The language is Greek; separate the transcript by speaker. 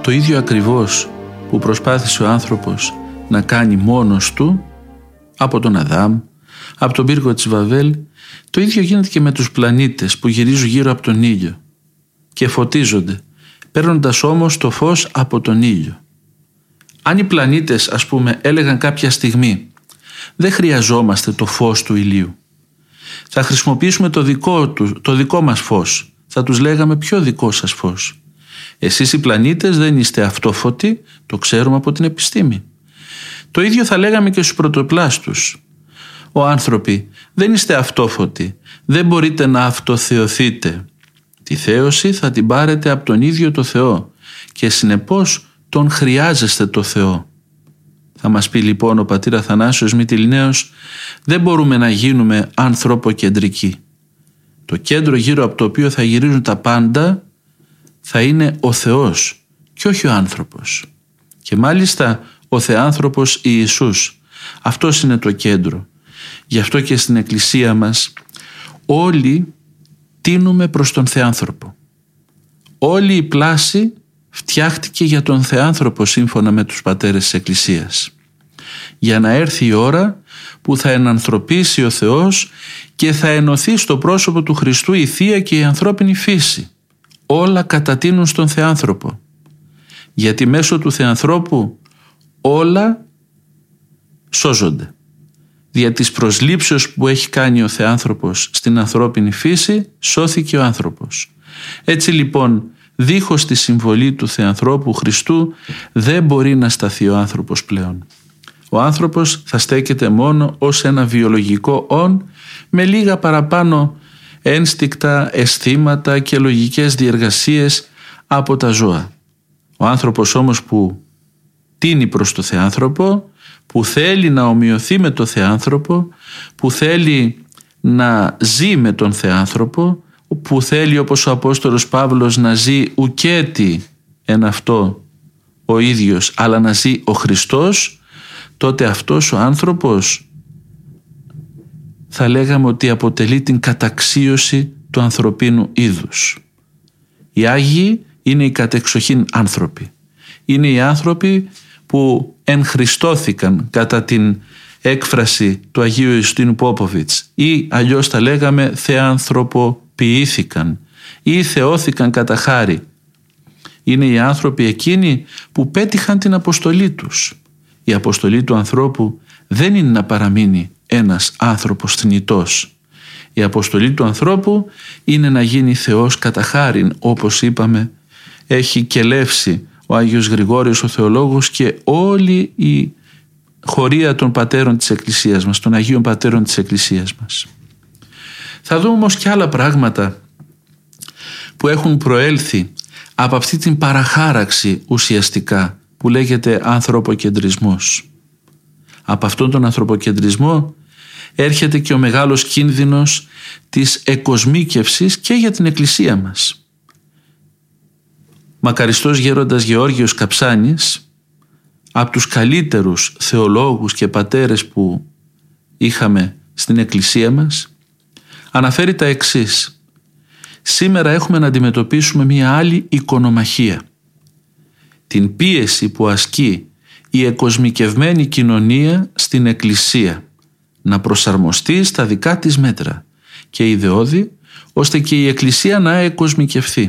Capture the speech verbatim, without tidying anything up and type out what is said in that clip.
Speaker 1: το ίδιο ακριβώς που προσπάθησε ο άνθρωπος να κάνει μόνος του από τον Αδάμ, από τον πύργο της Βαβέλ, το ίδιο γίνεται και με τους πλανήτες που γυρίζουν γύρω από τον ήλιο και φωτίζονται, παίρνοντας όμως το φως από τον ήλιο. Αν οι πλανήτες, ας πούμε, έλεγαν κάποια στιγμή δεν χρειαζόμαστε το φως του ηλίου, θα χρησιμοποιήσουμε το δικό, του, το δικό μας φως, θα τους λέγαμε ποιο δικό σας φως? Εσείς οι πλανήτες δεν είστε αυτόφωτοι, το ξέρουμε από την επιστήμη. Το ίδιο θα λέγαμε και στους πρωτοπλάστους. Ο άνθρωποι δεν είστε αυτόφωτοι, δεν μπορείτε να αυτοθεωθείτε. Τη θέωση θα την πάρετε από τον ίδιο το Θεό και συνεπώς τον χρειάζεστε το Θεό. Θα μας πει λοιπόν ο πατήρ Αθανάσιος Μυτιληναίος, δεν μπορούμε να γίνουμε ανθρωποκεντρικοί. Το κέντρο γύρω από το οποίο θα γυρίζουν τα πάντα θα είναι ο Θεός και όχι ο άνθρωπος. Και μάλιστα ο Θεάνθρωπος Ιησούς. Αυτός είναι το κέντρο. Γι' αυτό και στην Εκκλησία μας όλοι τίνουμε προς τον Θεάνθρωπο. Όλη η πλάση φτιάχτηκε για τον Θεάνθρωπο σύμφωνα με τους πατέρες της Εκκλησίας. Για να έρθει η ώρα που θα ενανθρωπίσει ο Θεός και θα ενωθεί στο πρόσωπο του Χριστού η Θεία και η ανθρώπινη φύση. Όλα κατατείνουν στον Θεάνθρωπο. Γιατί μέσω του Θεανθρώπου όλα σώζονται. Δια της προσλήψεως που έχει κάνει ο Θεάνθρωπος στην ανθρώπινη φύση, σώθηκε ο άνθρωπος. Έτσι λοιπόν, δίχως τη συμβολή του Θεανθρώπου Χριστού, δεν μπορεί να σταθεί ο άνθρωπος πλέον. Ο άνθρωπος θα στέκεται μόνο ως ένα βιολογικό όν με λίγα παραπάνω ένστικτα, αισθήματα και λογικές διεργασίες από τα ζώα. Ο άνθρωπος όμως που τίνει προς το Θεάνθρωπο, που θέλει να ομοιωθεί με το Θεάνθρωπο, που θέλει να ζει με τον Θεάνθρωπο, που θέλει όπως ο Απόστολος Παύλος να ζει ουκέτι εν αυτό ο ίδιος, αλλά να ζει ο Χριστός, τότε αυτός ο άνθρωπος θα λέγαμε ότι αποτελεί την καταξίωση του ανθρωπίνου είδους. Οι Άγιοι είναι οι κατεξοχήν άνθρωποι. Είναι οι άνθρωποι που εγχριστώθηκαν κατά την έκφραση του Αγίου Ιουστίνου Πόποβιτς ή αλλιώς τα λέγαμε θεανθρωποποιήθηκαν ή θεώθηκαν κατά χάρη. Είναι οι άνθρωποι εκείνοι που πέτυχαν την αποστολή τους. Η αποστολή του ανθρώπου δεν είναι να παραμείνει ένας άνθρωπος θνητός. Η αποστολή του ανθρώπου είναι να γίνει Θεός κατά χάριν, όπως είπαμε έχει κελεύσει ο Άγιος Γρηγόριος ο Θεολόγος και όλη η χωρία των πατέρων της Εκκλησίας μας, των Αγίων Πατέρων της Εκκλησίας μας. Θα δούμε όμως και άλλα πράγματα που έχουν προέλθει από αυτή την παραχάραξη ουσιαστικά που λέγεται ανθρωποκεντρισμός. Από αυτόν τον ανθρωποκεντρισμό έρχεται και ο μεγάλος κίνδυνος της εκοσμίκευσης και για την Εκκλησία μας. Μακαριστός γέροντας Γεώργιος Καψάνης, από τους καλύτερους θεολόγους και πατέρες που είχαμε στην Εκκλησία μας, αναφέρει τα εξής. Σήμερα έχουμε να αντιμετωπίσουμε μία άλλη οικονομαχία. Την πίεση που ασκεί η εκοσμικευμένη κοινωνία στην Εκκλησία να προσαρμοστεί στα δικά της μέτρα και ιδεώδη, ώστε και η Εκκλησία να εκοσμικευθεί.